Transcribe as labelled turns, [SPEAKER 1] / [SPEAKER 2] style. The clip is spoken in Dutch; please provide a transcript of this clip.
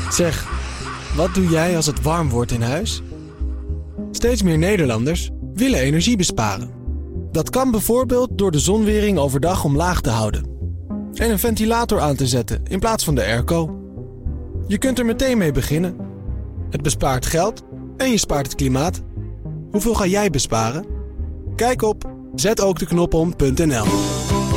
[SPEAKER 1] Zeg, wat doe jij als het warm wordt in huis? Steeds meer Nederlanders willen energie besparen. Dat kan bijvoorbeeld door de zonwering overdag omlaag te houden en een ventilator aan te zetten in plaats van de airco. Je kunt er meteen mee beginnen. Het bespaart geld en je spaart het klimaat. Hoeveel ga jij besparen? Kijk op zetookdeknopom.nl.